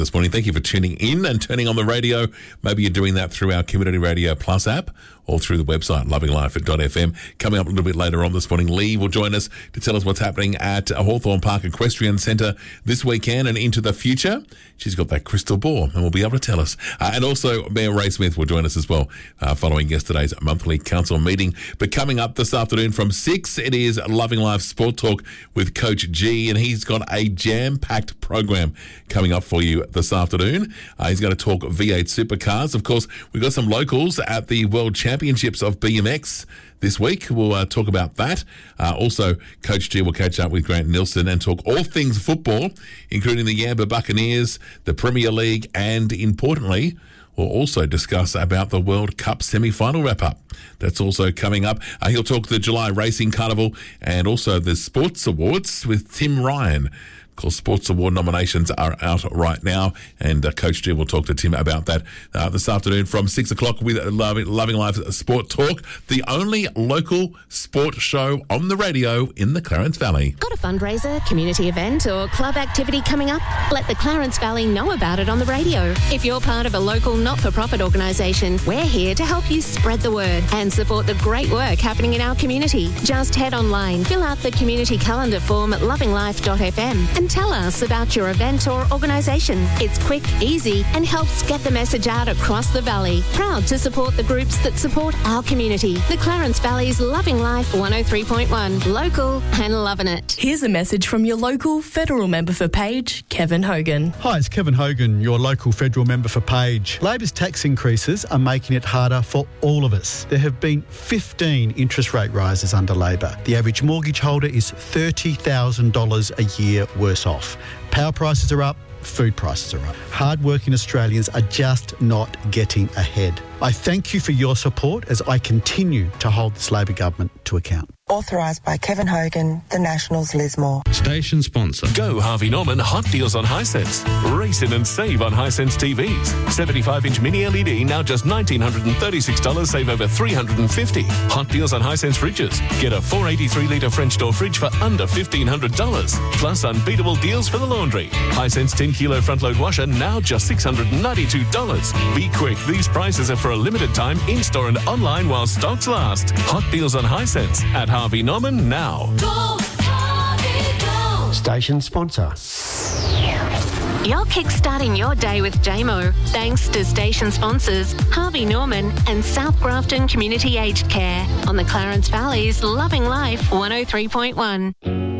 this morning. Thank you for tuning in and turning on the radio. Maybe you're doing that through our Community Radio Plus app or through the website, lovinglife.fm. Coming up a little bit later on this morning, Lee will join us to tell us what's happening at Hawthorne Park Equestrian Centre this weekend and into the future. She's got that crystal ball and will be able to tell us. And also, Mayor Ray Smith will join us as well following yesterday's monthly council meeting. But coming up this afternoon from 6, it is Loving Life Sport Talk with Coach G, and he's got a jam-packed program coming up for you this afternoon. He's going to talk V8 supercars. Of course, we've got some locals at the World Championships of BMX this week. We'll talk about that. Also, Coach G will catch up with Grant Nilsson and talk all things football, including the Yamba Buccaneers, the Premier League, and importantly, we'll also discuss about the World Cup semi-final wrap-up. That's also coming up. He'll talk the July Racing Carnival and also the Sports Awards with Tim Ryan. Of course, Sports Award nominations are out right now, and Coach G will talk to Tim about that this afternoon from 6 o'clock with Loving Life Sport Talk, the only local sport show on the radio in the Clarence Valley. Got a fundraiser, community event or club activity coming up? Let the Clarence Valley know about it on the radio. If you're part of a local not-for-profit organisation, we're here to help you spread the word and support the great work happening in our community. Just head online, fill out the community calendar form at lovinglife.fm and tell us about your event or organisation. It's quick, easy and helps get the message out across the valley. Proud to support the groups that support our community. The Clarence Valley's Loving Life 103.1. Local and loving it. Here's a message from your local federal member for Page, Kevin Hogan. Hi, it's Kevin Hogan, your local federal member for Page. Labor's tax increases are making it harder for all of us. There have been 15 interest rate rises under Labor. The average mortgage holder is $30,000 a year worse off. Power prices are up, food prices are up. Hard-working Australians are just not getting ahead. I thank you for your support as I continue to hold this Labor government to account. Authorised by Kevin Hogan, the Nationals Lismore. Station sponsor. Go Harvey Norman hot deals on Hisense. Race in and save on Hisense TVs. 75-inch mini LED now just $1,936, save over $350. Hot deals on Hisense fridges. Get a 483-litre French door fridge for under $1,500. Plus unbeatable deals for the laundry. Hisense 10-kilo front-load washer now just $692. Be quick, these prices are for a limited time in-store and online while stocks last. Hot deals on Hisense at Harvey Norman now. Go, Harvey, go. Station sponsor. You're kickstarting your day with JMO, thanks to station sponsors Harvey Norman and South Grafton Community Aged Care on the Clarence Valley's Loving Life 103.1.